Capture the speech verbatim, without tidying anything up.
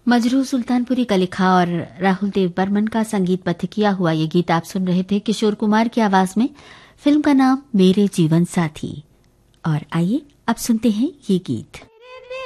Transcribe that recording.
मजरू सुल्तानपुरी का लिखा और राहुल देव बर्मन का संगीतबद्ध किया हुआ ये गीत आप सुन रहे थे किशोर कुमार की आवाज में। फिल्म का नाम मेरे जीवन साथी। और आइए अब सुनते हैं ये गीत।